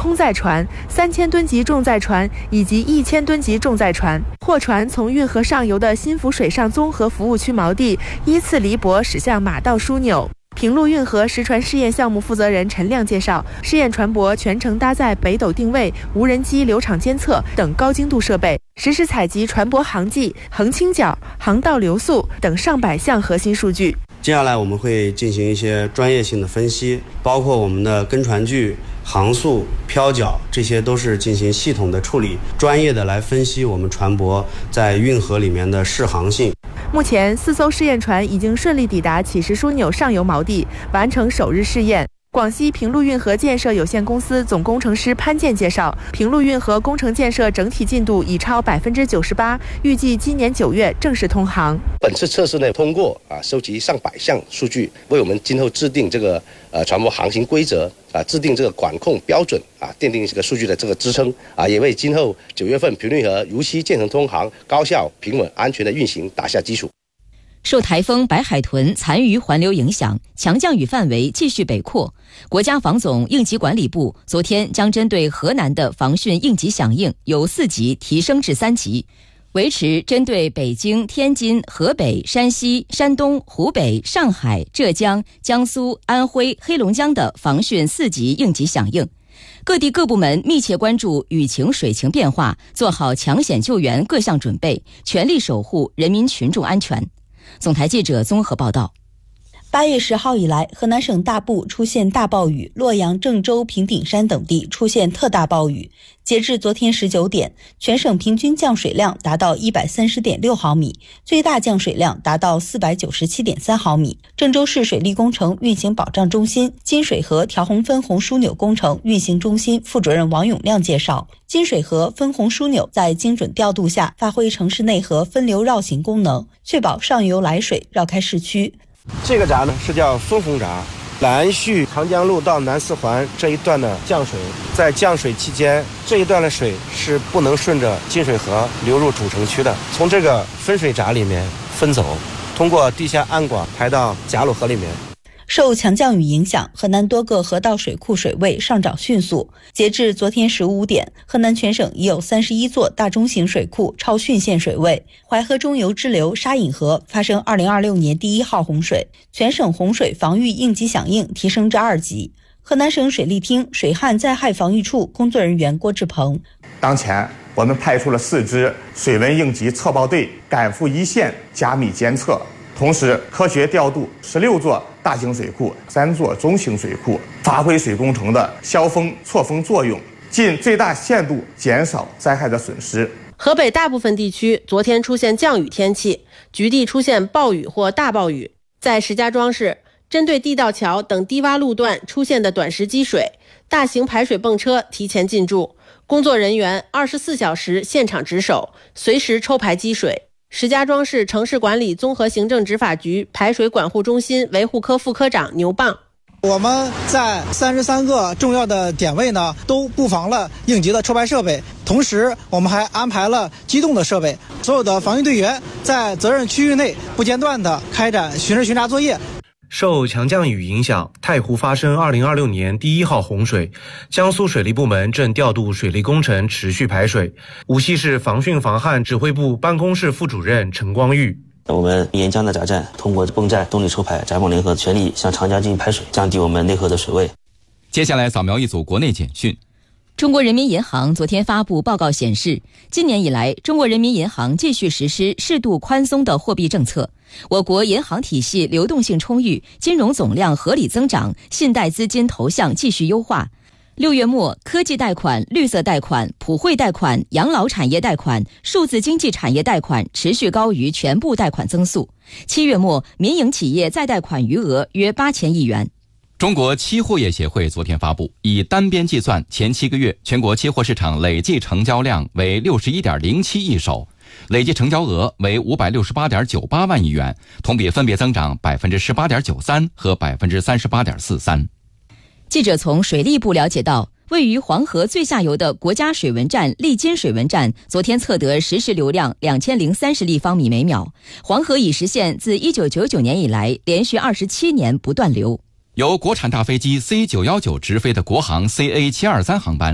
空载船、3000吨级重载船以及1000吨级重载船。货船从运河上游的新福水上综合服务区锚地依次离泊驶向马道枢纽。平陆运河实船试验项目负责人陈亮介绍，试验船舶全程搭载北斗定位、无人机流场监测等高精度设备，实时采集船舶航迹、横倾角、航道流速等上百项核心数据。 接下来我们会进行一些专业性的分析，包括我们的跟船距、航速、漂角，这些都是进行系统的处理，专业的来分析我们船舶在运河里面的适航性。 目前4艘试验船已经顺利抵达启石枢纽上游锚地，完成首日试验。广西平陆运河建设有限公司总工程师潘健介绍，平陆运河工程建设整体进度已超98%，预计今年9月正式通航。 本次测试呢通过收集上百项数据，为我们今后制定这个船舶航行规则制定这个管控标准奠定这个数据的这个支撑也为今后9月份平陆运河如期建成通航、高效、平稳、安全的运行打下基础。 受台风白海豚残余环流影响，强降雨范围继续北扩。国家防总应急管理部昨天将针对河南的防汛应急响应由4级提升至3级，维持针对北京、天津、河北、山西、山东、湖北、上海、浙江、江苏、安徽、黑龙江的防汛4级应急响应。各地各部门密切关注雨情水情变化，做好抢险救援各项准备，全力守护人民群众安全。总台记者综合报道。 8月10号以来，河南省大部出现大暴雨，洛阳、郑州、平顶山等地出现特大暴雨。截至昨天19点，全省平均降水量达到130.6毫米，最大降水量达到497.3毫米。郑州市水利工程运行保障中心金水河调洪分洪枢纽工程运行中心副主任王永亮介绍，金水河分洪枢纽在精准调度下，发挥城市内河分流绕行功能，确保上游来水绕开市区。 这个闸呢是叫分洪闸，南续长江路到南四环这一段的降水，在降水期间，这一段的水是不能顺着金水河流入主城区的，从这个分水闸里面分走，通过地下暗管排到贾鲁河里面。 受强降雨影响，河南多个河道水库水位上涨迅速。截至昨天15点，河南全省已有31座大中型水库超汛线水位。淮河中游支流沙引河发生2026年第1号洪水，全省洪水防御应急响应提升至2级。河南省水利厅水旱灾害防御处工作人员郭志鹏： 当前我们派出了4支水文应急测报队赶赴一线加密监测，同时科学调度16座大型水库、3座中型水库，发挥水工程的消峰错峰作用，尽最大限度减少灾害的损失。 河北大部分地区昨天出现降雨天气，局地出现暴雨或大暴雨。在石家庄市，针对地道桥等低洼路段出现的短时积水，大型排水泵车提前进驻，工作人员24小时现场值守，随时抽排积水。石家庄市城市管理综合行政执法局排水管护中心维护科副科长牛棒： 我们在33个重要的点位呢，都布防了应急的抽排设备，同时我们还安排了机动的设备，所有的防御队员在责任区域内不间断地开展巡视巡查作业。 受强降雨影响，太湖发生2026年第1号洪水，江苏水利部门正调度水利工程持续排水。无锡市防汛防旱指挥部办公室副主任陈光玉： 我们沿江的闸站通过泵站动力抽排、闸泵联合全力向长江进行排水，降低我们内河的水位。 接下来扫描一组国内简讯。 中国人民银行昨天发布报告显示，今年以来，中国人民银行继续实施适度宽松的货币政策，我国银行体系流动性充裕，金融总量合理增长，信贷资金投向继续优化。6月末，科技贷款、绿色贷款、普惠贷款、养老产业贷款、数字经济产业贷款持续高于全部贷款增速。7月末，民营企业再贷款余额约8000亿元。 中国期货业协会昨天发布，以单边计算，前7个月全国期货市场累计成交量为61.07亿手，累计成交额为568.98万亿元，同比分别增长18.93%和38.43%。 记者从水利部了解到，位于黄河最下游的国家水文站利津水文站昨天测得实时流量2030立方米每秒，黄河已实现自1999年以来连续27年不断流。 由国产大飞机C919直飞的国航CA723航班